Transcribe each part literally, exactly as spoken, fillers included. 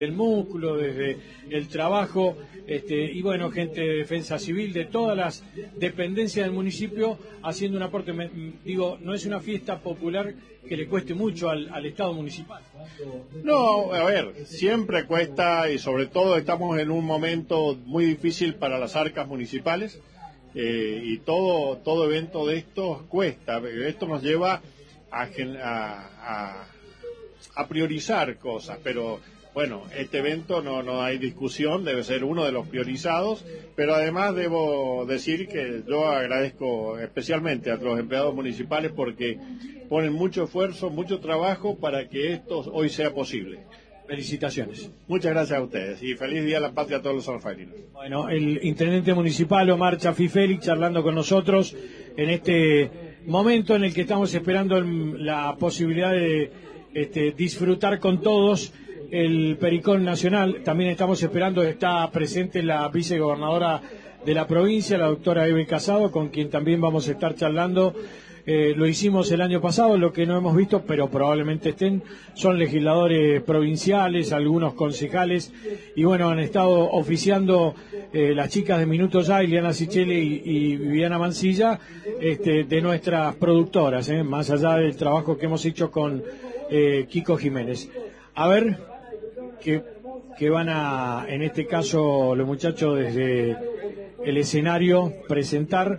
el músculo, desde el trabajo, este, y bueno, gente de defensa civil, de todas las dependencias del municipio, haciendo un aporte. Me, digo, no es una fiesta popular que le cueste mucho al, al Estado municipal. No, a ver, siempre cuesta, y sobre todo estamos en un momento muy difícil para las arcas municipales, eh, y todo, todo evento de estos cuesta. Esto nos lleva a, a, a, a priorizar cosas, pero bueno, este evento no, no hay discusión, debe ser uno de los priorizados, pero además debo decir que yo agradezco especialmente a los empleados municipales porque ponen mucho esfuerzo, mucho trabajo para que esto hoy sea posible. Felicitaciones. Muchas gracias a ustedes y feliz Día de la Patria a todos los sanrafaelinos. Bueno, el intendente municipal Omar Chafí Félix charlando con nosotros en este momento en el que estamos esperando la posibilidad de este, disfrutar con todos el Pericón Nacional. También estamos esperando, está presente la vicegobernadora de la provincia, la doctora Eve Casado, con quien también vamos a estar charlando. Eh, lo hicimos el año pasado, lo que no hemos visto, pero probablemente estén, son legisladores provinciales, algunos concejales, y bueno, han estado oficiando eh, las chicas de Minuto Ya, Ileana Sichele y, y Viviana Mancilla, este, de nuestras productoras, eh, más allá del trabajo que hemos hecho con eh, Kiko Jiménez. A ver, que, que van a, en este caso, los muchachos desde el escenario presentar.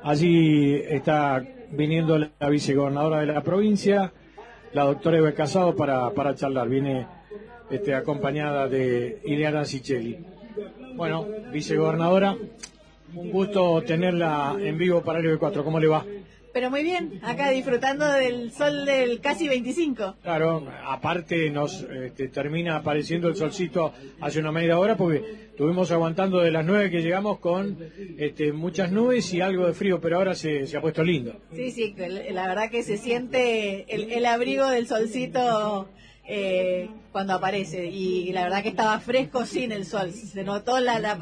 Allí está viniendo la vicegobernadora de la provincia, la doctora Eva Casado, para, para charlar. Viene este, acompañada de Ileana Sichele. Bueno, vicegobernadora, un gusto tenerla en vivo para el E B cuatro. ¿Cómo le va? Pero muy bien, acá disfrutando del sol del casi veinticinco. Claro, aparte nos este, termina apareciendo el solcito hace una media hora porque estuvimos aguantando de las nueve que llegamos con este, muchas nubes y algo de frío, pero ahora se, se ha puesto lindo. Sí, sí, la verdad que se siente el, el abrigo del solcito eh, cuando aparece, y, y la verdad que estaba fresco sin el sol, se notó la, la,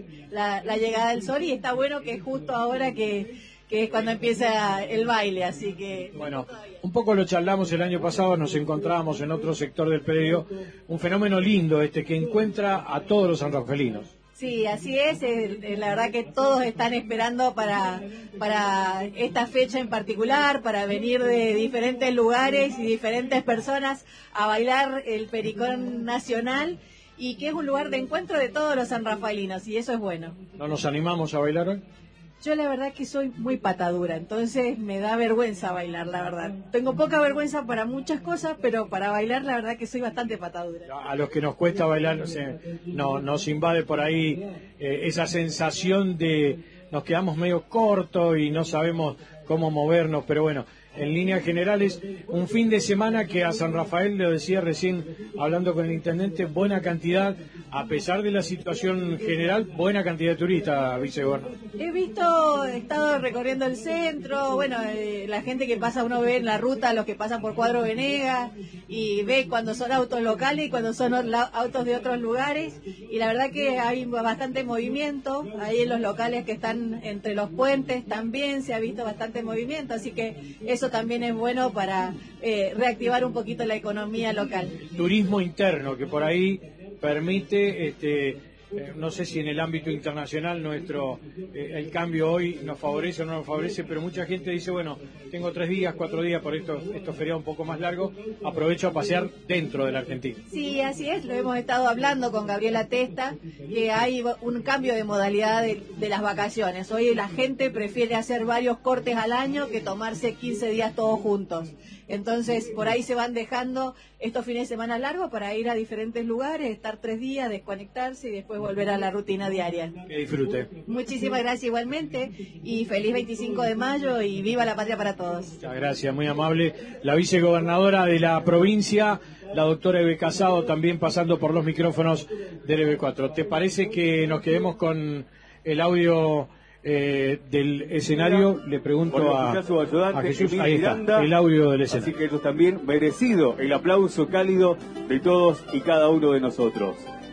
la, la llegada del sol, y está bueno que justo ahora que... que es cuando empieza el baile, así que... Bueno, un poco lo charlamos el año pasado, nos encontrábamos en otro sector del predio, un fenómeno lindo este que encuentra a todos los sanrafelinos. Sí, así es, eh, la verdad que todos están esperando para, para esta fecha en particular, para venir de diferentes lugares y diferentes personas a bailar el Pericón Nacional, y que es un lugar de encuentro de todos los sanrafaelinos, y eso es bueno. ¿No nos animamos a bailar hoy? Yo la verdad que soy muy patadura, entonces me da vergüenza bailar, la verdad. Tengo poca vergüenza para muchas cosas, pero para bailar la verdad que soy bastante patadura. A los que nos cuesta bailar, no sé, no, nos invade por ahí eh, esa sensación de nos quedamos medio cortos y no sabemos cómo movernos, pero bueno, en líneas generales, un fin de semana que a San Rafael, lo decía recién hablando con el intendente, buena cantidad, a pesar de la situación general, buena cantidad de turistas, vicegobernador. He visto, he estado recorriendo el centro, bueno, eh, la gente que pasa, uno ve en la ruta los que pasan por Cuadro Venegas, y ve cuando son autos locales y cuando son autos de otros lugares, y la verdad que hay bastante movimiento, ahí en los locales que están entre los puentes también se ha visto bastante movimiento, así que eso también es bueno para eh, reactivar un poquito la economía local. Turismo interno, que por ahí permite, este, eh, no sé si en el ámbito internacional nuestro eh, el cambio hoy nos favorece o no nos favorece, pero mucha gente dice, bueno, tengo tres días, cuatro días por esto, estos feriados un poco más largos, aprovecho a pasear dentro de la Argentina. Sí, así es, lo hemos estado hablando con Gabriela Testa, que hay un cambio de modalidad de, de las vacaciones. Hoy la gente prefiere hacer varios cortes al año que tomarse quince días todos juntos. Entonces, por ahí se van dejando estos fines de semana largos para ir a diferentes lugares, estar tres días, desconectarse y después volver a la rutina diaria. Que disfrute. Muchísimas gracias igualmente, y feliz veinticinco de mayo y viva la patria para todos. Muchas gracias, muy amable. La vicegobernadora de la provincia, la doctora Eve Casado, también pasando por los micrófonos del E B cuatro. ¿Te parece que nos quedemos con el audio eh, del escenario? Le pregunto bueno, a, su ayudante, a Jesús. Emil Ahí está, Miranda, el audio del escenario. Así que ellos también merecido el aplauso cálido de todos y cada uno de nosotros.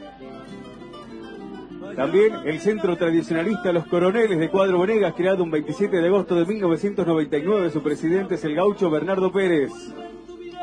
También el Centro Tradicionalista Los Coroneles de Cuadro Venegas, creado un veintisiete de agosto de mil novecientos noventa y nueve, su presidente es el gaucho Bernardo Pérez.